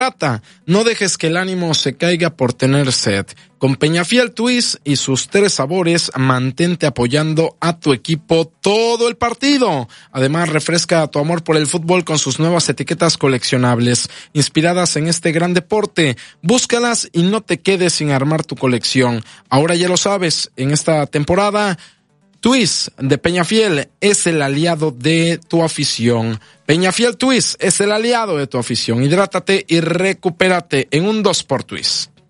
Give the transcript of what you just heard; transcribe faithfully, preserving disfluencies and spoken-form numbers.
No dejes que el ánimo se caiga por tener sed. Con Peñafiel Twist y sus tres sabores, mantente apoyando a tu equipo todo el partido. Además, refresca tu amor por el fútbol con sus nuevas etiquetas coleccionables, inspiradas en este gran deporte. Búscalas y no te quedes sin armar tu colección. Ahora ya lo sabes, en esta temporada, Twist de Peñafiel es el aliado de tu afición. Peñafiel Twist es el aliado de tu afición. Hidrátate y recupérate en un dos por Twist.